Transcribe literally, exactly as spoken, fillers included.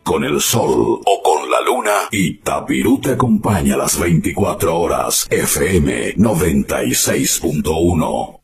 con el sol o con la luna, Itapirú te acompaña a las veinticuatro horas. F M noventa y seis punto uno.